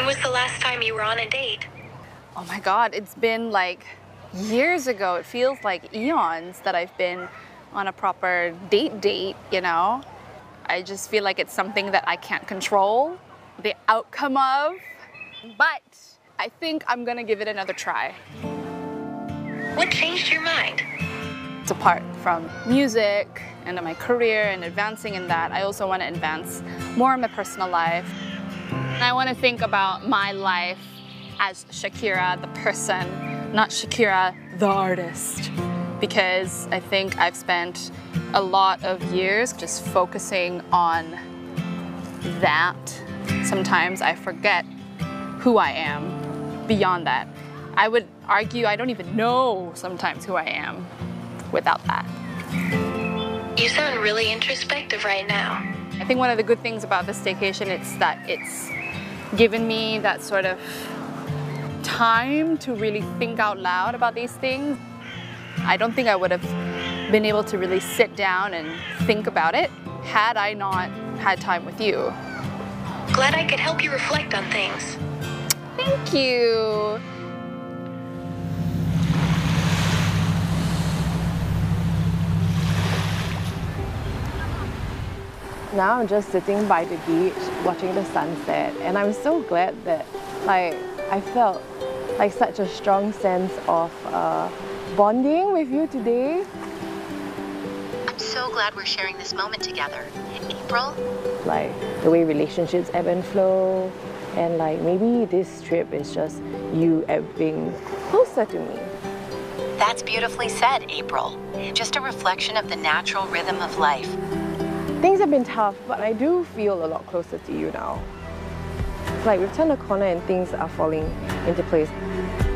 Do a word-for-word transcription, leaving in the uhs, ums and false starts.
was the last time you were on a date? Oh my God, it's been like years ago. It feels like eons that I've been on a proper date date, you know? I just feel like it's something that I can't control the outcome of, but I think I'm gonna give it another try. What changed your mind? Apart from music and my career and advancing in that, I also want to advance more in my personal life. And I want to think about my life as Shakira, the person, not Shakira, the artist. Because I think I've spent a lot of years just focusing on that. Sometimes I forget who I am beyond that. I would argue I don't even know sometimes who I am without that. You sound really introspective right now. I think one of the good things about this staycation is that it's given me that sort of time to really think out loud about these things. I don't think I would have been able to really sit down and think about it had I not had time with you. Glad I could help you reflect on things. Thank you. Now I'm just sitting by the beach, watching the sunset, and I'm so glad that, like, I felt like such a strong sense of uh, bonding with you today. I'm so glad we're sharing this moment together. April? Like, the way relationships ebb and flow, and like, maybe this trip is just you ebbing closer to me. That's beautifully said, April. Just a reflection of the natural rhythm of life. Things have been tough, but I do feel a lot closer to you now. It's like we've turned a corner and things are falling into place.